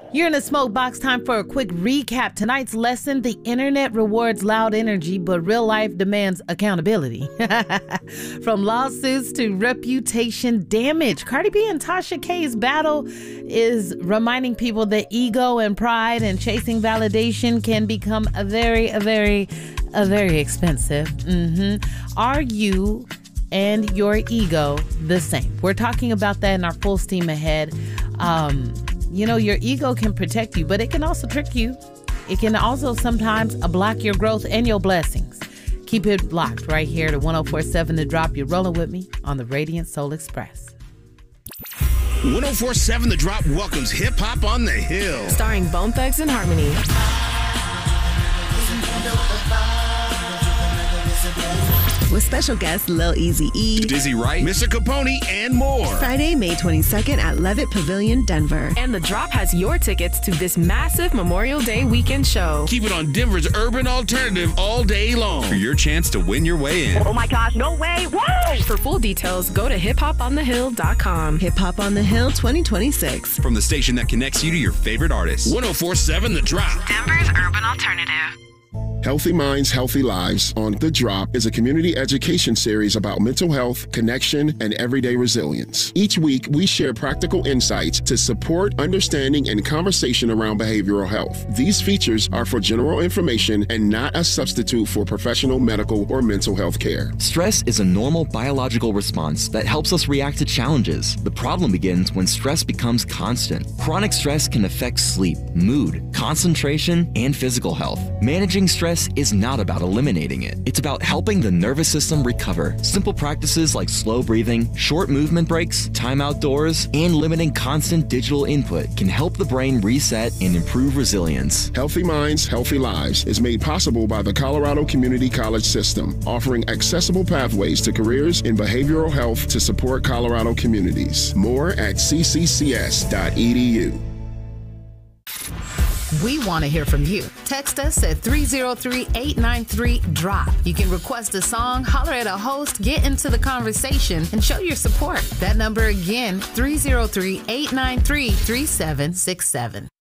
You're in a smoke box. Time for a quick recap. Tonight's lesson: the internet rewards loud energy, but real life demands accountability. From lawsuits to reputation damage, Cardi B and Tasha K's battle is reminding people that ego and pride and chasing validation can become very expensive. Are you and your ego the same? We're talking about that in our Full Steam Ahead. Your ego can protect you, but it can also trick you. It can also sometimes block your growth and your blessings. Keep it blocked right here to 104.7 The Drop. You're rolling with me on the Radiant Soul Express. 104.7 The Drop welcomes Hip Hop on the Hill. Starring Bone Thugs and Harmony. With special guests Lil Eazy-E, Dizzy Wright, Mr. Capone, and more. Friday, May 22nd at Levitt Pavilion, Denver. And The Drop has your tickets to this massive Memorial Day weekend show. Keep it on Denver's urban alternative all day long for your chance to win your way in. Oh my gosh, no way. Whoa! For full details, go to hiphoponthehill.com. Hip Hop on the Hill 2026. From the station that connects you to your favorite artists. 104.7 The Drop. Denver's urban alternative. Healthy Minds, Healthy Lives on The Drop is a community education series about mental health, connection, and everyday resilience. Each week, we share practical insights to support understanding and conversation around behavioral health. These features are for general information and not a substitute for professional medical or mental health care. Stress is a normal biological response that helps us react to challenges. The problem begins when stress becomes constant. Chronic stress can affect sleep, mood, concentration, and physical health. Managing stress is not about eliminating it. It's about helping the nervous system recover. Simple practices like slow breathing, short movement breaks, time outdoors, and limiting constant digital input can help the brain reset and improve resilience. Healthy Minds, Healthy Lives is made possible by the Colorado Community College System, offering accessible pathways to careers in behavioral health to support Colorado communities. More at cccs.edu. We want to hear from you. Text us at 303-893-DROP. You can request a song, holler at a host, get into the conversation, and show your support. That number again, 303-893-3767.